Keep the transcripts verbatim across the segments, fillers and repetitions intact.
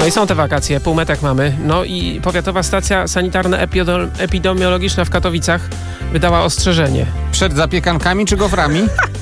No i są te wakacje, półmetek mamy. No i powiatowa stacja sanitarno-epidemiologiczna w Katowicach wydała ostrzeżenie. Przed zapiekankami czy goframi?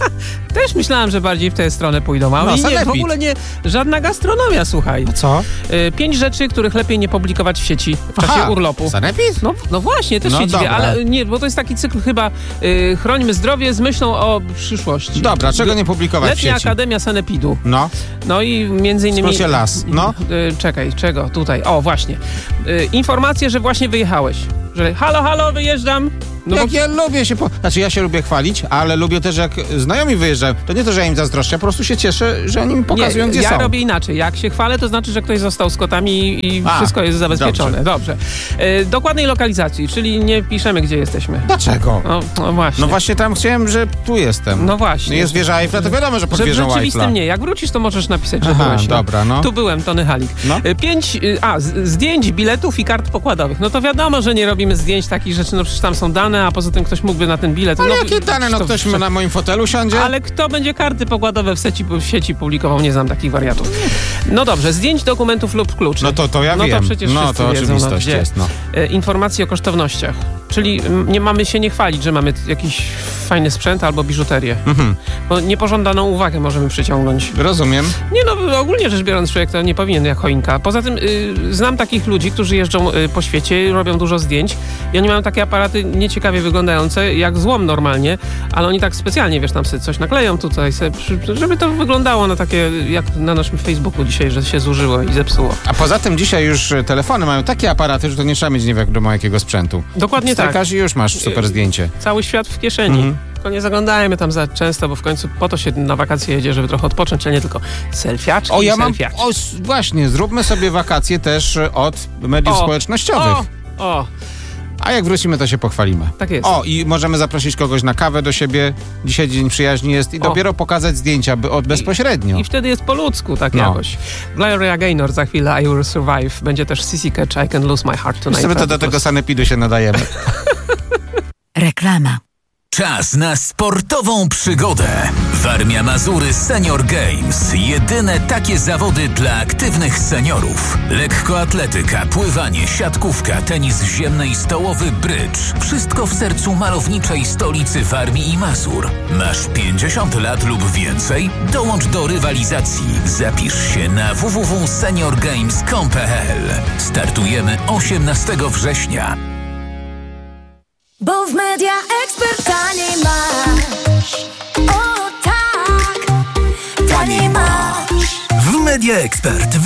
Też myślałem, że bardziej w tę stronę pójdą. Ale No, nie, sanepid. w ogóle nie, żadna gastronomia, słuchaj. A co? Y, Pięć rzeczy, których lepiej nie publikować w sieci w czasie Aha, urlopu. sanepid? No, no właśnie, też No się dziwię, dobra. ale nie, bo to jest taki cykl chyba y, chrońmy zdrowie z myślą o przyszłości. Dobra, czego nie publikować w Letnia sieci? Akademia Sanepidu. No, No i między innymi... skrócie las. No. Y, czekaj, czego? Tutaj. O, właśnie. Y, informacje, że właśnie wyjechałeś. Że halo, halo, wyjeżdżam. No jak bo... ja lubię się... Po... Znaczy ja się lubię chwalić, ale lubię też jak znajomi wyjeżdżają. To nie to, że ja im zazdroszczę, po prostu się cieszę, że oni mi pokazują, nie, gdzie ja są. Ja robię inaczej. Jak się chwalę, to znaczy, że ktoś został z kotami i A, wszystko jest zabezpieczone. Dobrze. dobrze. Y, dokładnej lokalizacji, czyli nie piszemy, gdzie jesteśmy. Dlaczego? No, no właśnie. No właśnie tam chciałem, że tu jestem. No właśnie. Jest wieża Eiffla, to wiadomo, że pod Że w wieżą rzeczywistym Eiffla. nie. Jak wrócisz, to możesz napisać, że Aha, byłeś. No. dobra, no. Tu byłem, Tony Halik. No. Y, Pięć, y, a, z, zdjęć, biletów i kart pokładowych. No to wiadomo, że nie robimy zdjęć takich rzeczy, no przecież tam są dane, a poza tym ktoś mógłby na ten bilet... Ale no, jakie dane? No to- ktoś na moim fotelu siądzie? Ale kto będzie karty pokładowe w sieci, w sieci publikował? Nie znam takich wariatów. No dobrze, zdjęć, dokumentów lub kluczy. No to, to ja no wiem. to przecież no wszyscy to wiedzą, oczywistość no, gdzie. jest, no. E, Informacje o kosztownościach. Czyli mm, nie mamy się nie chwalić, że mamy jakiś fajny sprzęt albo biżuterię. Mhm. Bo niepożądaną uwagę możemy przyciągnąć. Rozumiem. Nie no, ogólnie rzecz biorąc, człowiek to nie powinien jak choinka. Poza tym y, znam takich ludzi, którzy jeżdżą y, po świecie, robią dużo zdjęć i oni mają takie aparaty nieciekawie wyglądające, jak złom normalnie, ale oni tak specjalnie, wiesz, tam sobie coś nakleją tutaj, sobie, przy- żeby to wyglądało na takie, jak na naszym Facebooku dzisiaj, że się zużyło i zepsuło. A poza tym dzisiaj już telefony mają takie aparaty, że to nie trzeba mieć nie wiadomo jakiego sprzętu. Dokładnie tak. Strykasz i już masz super zdjęcie. Cały świat w kieszeni. Mhm. Tylko nie zaglądajmy tam za często, bo w końcu po to się na wakacje jedzie, żeby trochę odpocząć, a nie tylko selfiaczki O, ja i mam... selfiaczki. O, s- właśnie, zróbmy sobie wakacje też od mediów O, społecznościowych. O, o, A jak wrócimy, to się pochwalimy. tak jest. O, i możemy zaprosić kogoś na kawę do siebie. Dzisiaj Dzień Przyjaźni jest i O. dopiero pokazać zdjęcia by- od bezpośrednio. I wtedy jest po ludzku, tak No. jakoś. Gloria Gaynor za chwilę I Will Survive. Będzie też Sissy Catch, I Can Lose My Heart Tonight. Sobie to do tego sanepidu się nadajemy. Reklama. Czas na sportową przygodę. Warmia Mazury Senior Games. Jedyne takie zawody dla aktywnych seniorów. Lekkoatletyka, pływanie, siatkówka, tenis ziemny i stołowy, brydż. Wszystko w sercu malowniczej stolicy Warmii i Mazur. Masz pięćdziesiąt lat lub więcej? Dołącz do rywalizacji. Zapisz się na w w w kropka senior games kropka com kropka p l. Startujemy osiemnastego września. Bo w Media Expert taniej masz. O tak, taniej masz. W Media Expert